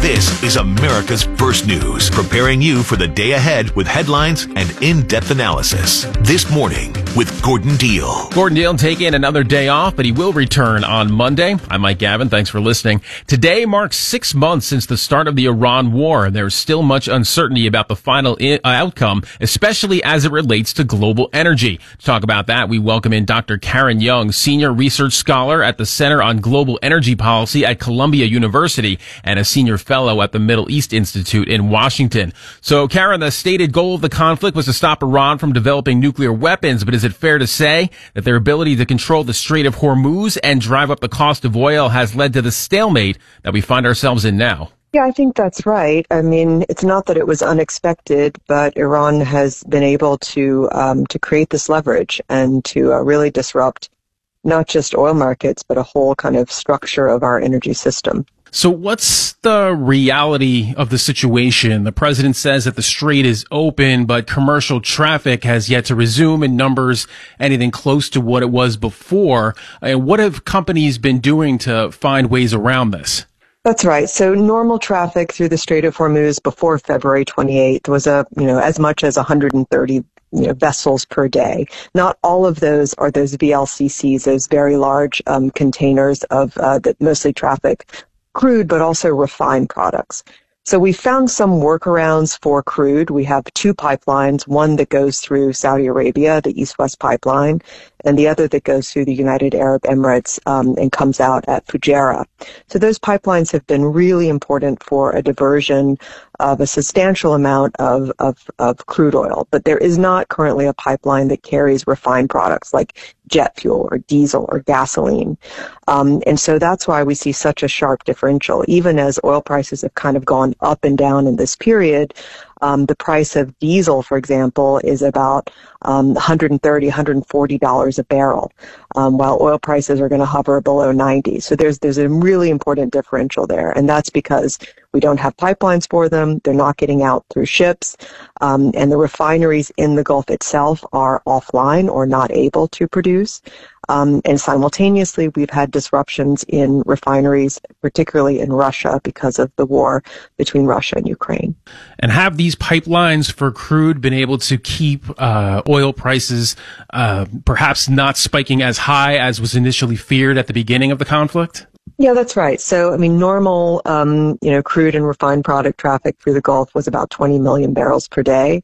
This is America's First News, preparing you for the day ahead with headlines and in-depth analysis. This morning with Gordon Deal. Gordon Deal taking another day off, but he will return on Monday. I'm Mike Gavin. Thanks for listening. Today marks 6 months since the start of the Iran war. There's still much uncertainty about the final outcome, especially as it relates to global energy. To talk about that, we welcome in Dr. Karen Young, Senior Research Scholar at the Center on Global Energy Policy at Columbia University and a Senior Fellow at the Middle East Institute in Washington. So, Karen, the stated goal of the conflict was to stop Iran from developing nuclear weapons, but is it fair to say that their ability to control the Strait of Hormuz and drive up the cost of oil has led to the stalemate that we find ourselves in now? Yeah, I think that's right. I mean, it's not that it was unexpected, but Iran has been able to create this leverage and to really disrupt not just oil markets, but a whole kind of structure of our energy system. So what's the reality of the situation? The president says that the strait is open, but commercial traffic has yet to resume in numbers anything close to what it was before. And what have companies been doing to find ways around this? That's right. So normal traffic through the Strait of Hormuz before February 28th was as much as 130 vessels per day. Not all of those are those VLCCs, those very large containers of that mostly traffic crude, but also refined products. So we found some workarounds for crude. We have two pipelines, one that goes through Saudi Arabia, the East-West pipeline, and the other that goes through the United Arab Emirates and comes out at Fujairah. So those pipelines have been really important for a diversion of a substantial amount of crude oil. But there is not currently a pipeline that carries refined products like jet fuel or diesel or gasoline. And so that's why we see such a sharp differential. Even as oil prices have kind of gone up and down in this period, the price of diesel, for example, is about $130, $140 a barrel, while oil prices are going to hover below 90. So there's a really important differential there, and that's because we don't have pipelines for them. They're not getting out through ships, and the refineries in the Gulf itself are offline or not able to produce. And simultaneously, we've had disruptions in refineries, particularly in Russia, because of the war between Russia and Ukraine. And have these pipelines for crude been able to keep oil prices perhaps not spiking as high as was initially feared at the beginning of the conflict? Yeah, that's right. So, I mean, normal, crude and refined product traffic through the Gulf was about 20 million barrels per day.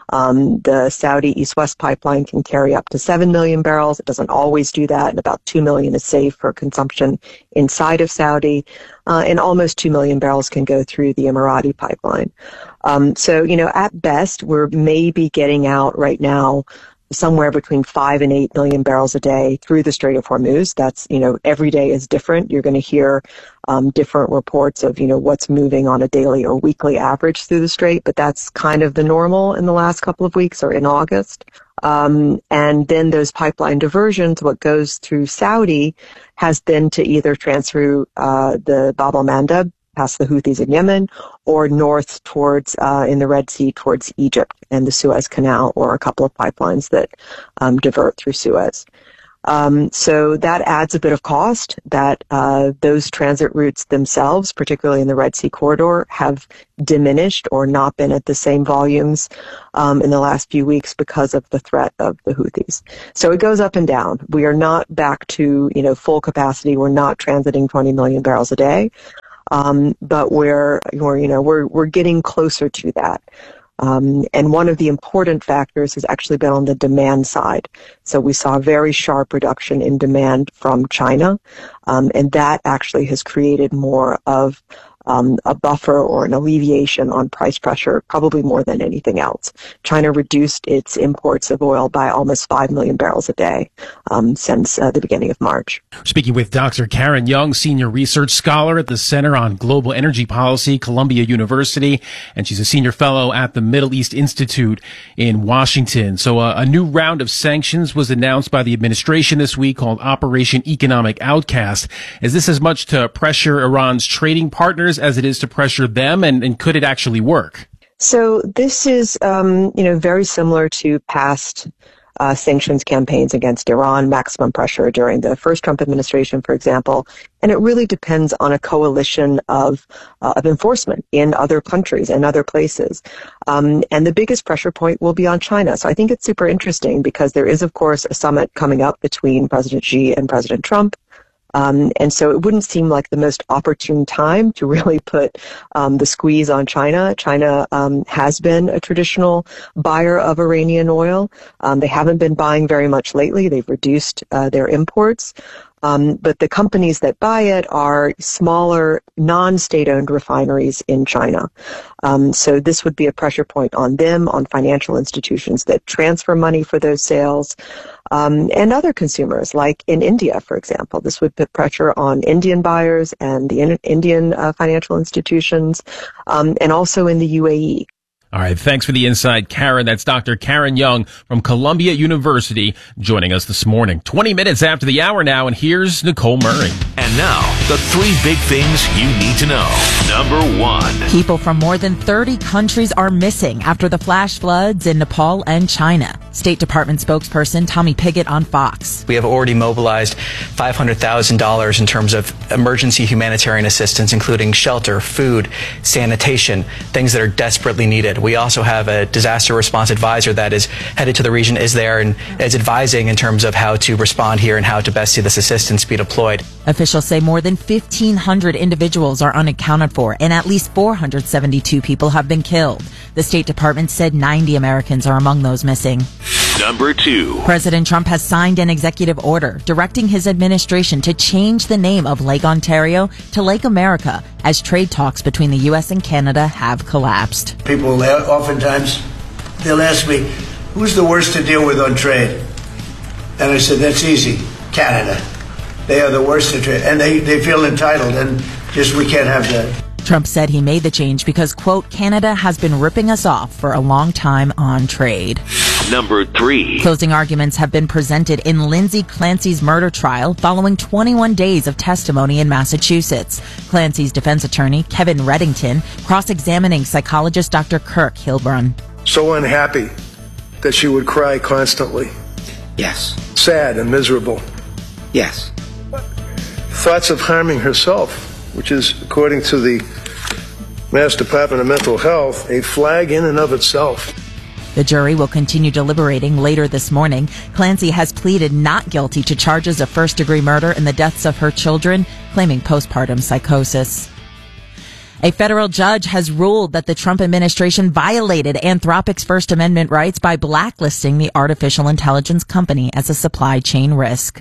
The Saudi East-West pipeline can carry up to 7 million barrels. It doesn't always do that, and about 2 million is safe for consumption inside of Saudi. And almost 2 million barrels can go through the Emirati pipeline. So, at best, we're maybe getting out right now somewhere between 5 and 8 million barrels a day through the Strait of Hormuz. That's, every day is different. You're going to hear different reports of, what's moving on a daily or weekly average through the strait, but that's kind of the normal in the last couple of weeks or in August. And then those pipeline diversions, what goes through Saudi has been to either transfer the Bab el-Mandeb past the Houthis in Yemen, or north towards, in the Red Sea towards Egypt and the Suez Canal, or a couple of pipelines that divert through Suez. So that adds a bit of cost. That those transit routes themselves, particularly in the Red Sea corridor, have diminished or not been at the same volumes in the last few weeks because of the threat of the Houthis. So it goes up and down. We are not back to full capacity. We're not transiting 20 million barrels a day. But we're getting closer to that. And one of the important factors has actually been on the demand side. So we saw a very sharp reduction in demand from China, and that actually has created more of a buffer or an alleviation on price pressure, probably more than anything else. China reduced its imports of oil by almost 5 million barrels a day since the beginning of March. Speaking with Dr. Karen Young, Senior Research Scholar at the Center on Global Energy Policy, Columbia University, and she's a Senior Fellow at the Middle East Institute in Washington. So a new round of sanctions was announced by the administration this week called Operation Economic Outcast. Is this as much to pressure Iran's trading partners as it is to pressure them, and could it actually work? So this is, very similar to past sanctions campaigns against Iran, maximum pressure during the first Trump administration, for example. And it really depends on a coalition of enforcement in other countries and other places. And the biggest pressure point will be on China. So I think it's super interesting because there is, of course, a summit coming up between President Xi and President Trump. And so it wouldn't seem like the most opportune time to really put the squeeze on China. China has been a traditional buyer of Iranian oil. They haven't been buying very much lately. They've reduced their imports. But the companies that buy it are smaller, non-state-owned refineries in China. So this would be a pressure point on them, on financial institutions that transfer money for those sales, and other consumers, like in India, for example. This would put pressure on Indian buyers and the Indian financial institutions, and also in the UAE. All right. Thanks for the insight, Karen. That's Dr. Karen Young from Columbia University joining us this morning. 20 minutes after the hour now, and here's Nicole Murray. And now, the 3 big things you need to know. Number 1. People from more than 30 countries are missing after the flash floods in Nepal and China. State Department spokesperson Tommy Pigott on Fox. We have already mobilized $500,000 in terms of emergency humanitarian assistance, including shelter, food, sanitation, things that are desperately needed. We also have a disaster response advisor that is headed to the region, is there, and is advising in terms of how to respond here and how to best see this assistance be deployed. Officials say more than 1,500 individuals are unaccounted for, and at least 472 people have been killed. The State Department said 90 Americans are among those missing. Number 2. President Trump has signed an executive order directing his administration to change the name of Lake Ontario to Lake America as trade talks between the U.S. and Canada have collapsed. People oftentimes, they'll ask me, who's the worst to deal with on trade? And I said, that's easy, Canada. They are the worst to trade, and they feel entitled, and just we can't have that. Trump said he made the change because, quote, Canada has been ripping us off for a long time on trade. Number 3. Closing arguments have been presented in Lindsay Clancy's murder trial following 21 days of testimony in Massachusetts. Clancy's defense attorney, Kevin Reddington, cross-examining psychologist Dr. Kirk Hilbrun. So unhappy that she would cry constantly. Yes. Sad and miserable. Yes. Thoughts of harming herself, which is, according to the Mass Department of Mental Health, a flag in and of itself. The jury will continue deliberating later this morning. Clancy has pleaded not guilty to charges of first-degree murder and the deaths of her children, claiming postpartum psychosis. A federal judge has ruled that the Trump administration violated Anthropic's First Amendment rights by blacklisting the artificial intelligence company as a supply chain risk.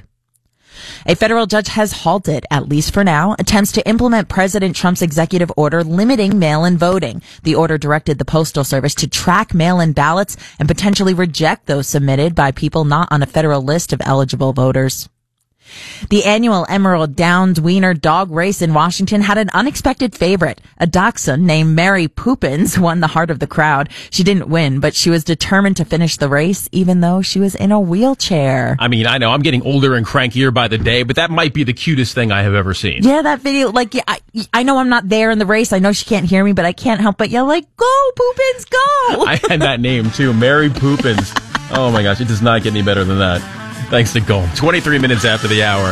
A federal judge has halted, at least for now, attempts to implement President Trump's executive order limiting mail-in voting. The order directed the Postal Service to track mail-in ballots and potentially reject those submitted by people not on a federal list of eligible voters. The annual Emerald Downs Wiener dog race in Washington had an unexpected favorite. A dachshund named Mary Poopins won the heart of the crowd. She didn't win, but she was determined to finish the race, even though she was in a wheelchair. I mean, I know I'm getting older and crankier by the day, but that might be the cutest thing I have ever seen. Yeah, that video, like, I know I'm not there in the race. I know she can't hear me, but I can't help but yell, like, go, Poopins, go! I had that name, too, Mary Poopins. Oh, my gosh, it does not get any better than that. Thanks to Gold. 23 minutes after the hour.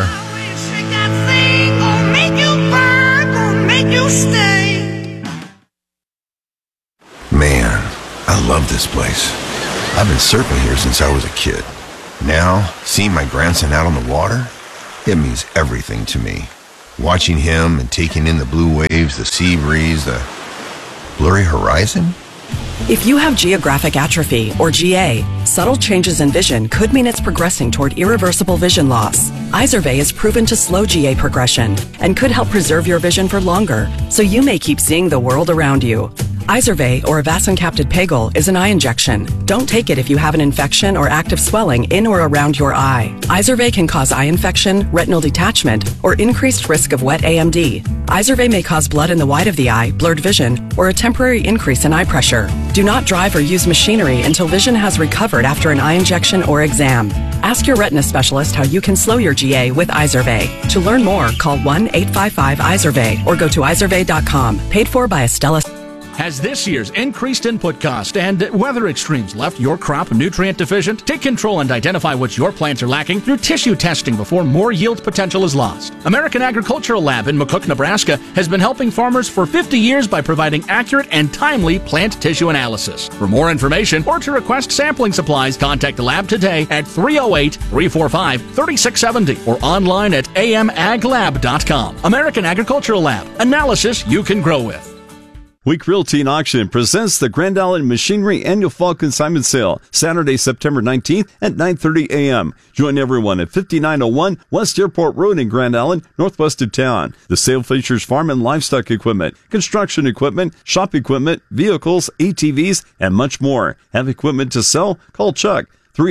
Man, I love this place. I've been surfing here since I was a kid. Now, seeing my grandson out on the water, it means everything to me. Watching him and taking in the blue waves, the sea breeze, the blurry horizon. If you have geographic atrophy, or GA, subtle changes in vision could mean it's progressing toward irreversible vision loss. Izervay is proven to slow GA progression and could help preserve your vision for longer, so you may keep seeing the world around you. Izervay, or avacincaptad pegol, is an eye injection. Don't take it if you have an infection or active swelling in or around your eye. Izervay can cause eye infection, retinal detachment, or increased risk of wet AMD. Izervay may cause blood in the white of the eye, blurred vision, or a temporary increase in eye pressure. Do not drive or use machinery until vision has recovered after an eye injection or exam. Ask your retina specialist how you can slow your GA with Izervay. To learn more, call 1-855-IZERVAY or go to izervay.com. Paid for by Astellas. Has this year's increased input cost and weather extremes left your crop nutrient deficient? Take control and identify what your plants are lacking through tissue testing before more yield potential is lost. American Agricultural Lab in McCook, Nebraska has been helping farmers for 50 years by providing accurate and timely plant tissue analysis. For more information or to request sampling supplies, contact the lab today at 308-345-3670 or online at amaglab.com. American Agricultural Lab. Analysis you can grow with. Week Realty and Auction presents the Grand Island Machinery Annual Fall Consignment Sale, Saturday, September 19th at 9:30 a.m. Join everyone at 5901 West Airport Road in Grand Island, northwest of town. The sale features farm and livestock equipment, construction equipment, shop equipment, vehicles, ATVs, and much more. Have equipment to sell? Call Chuck.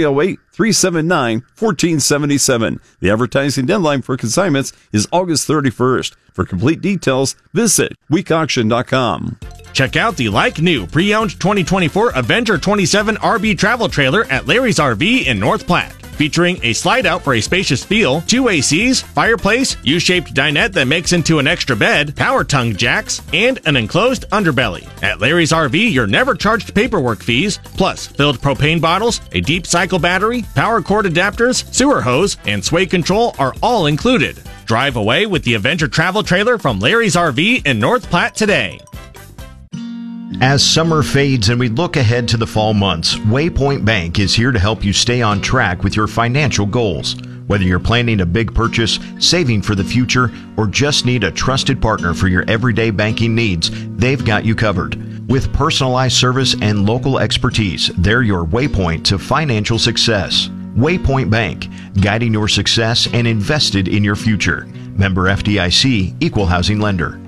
308-379-1477. The advertising deadline for consignments is August 31st. For complete details, visit weekauction.com. Check out the like-new pre-owned 2024 Avenger 27 RV travel trailer at Larry's RV in North Platte. Featuring a slide-out for a spacious feel, 2 ACs, fireplace, U-shaped dinette that makes into an extra bed, power tongue jacks, and an enclosed underbelly. At Larry's RV, you're never charged paperwork fees, plus filled propane bottles, a deep cycle battery, power cord adapters, sewer hose, and sway control are all included. Drive away with the Avenger travel trailer from Larry's RV in North Platte today. As summer fades and we look ahead to the fall months, Waypoint Bank is here to help you stay on track with your financial goals. Whether you're planning a big purchase, saving for the future, or just need a trusted partner for your everyday banking needs, they've got you covered. With personalized service and local expertise, they're your waypoint to financial success. Waypoint Bank, guiding your success and invested in your future. Member FDIC, Equal Housing Lender.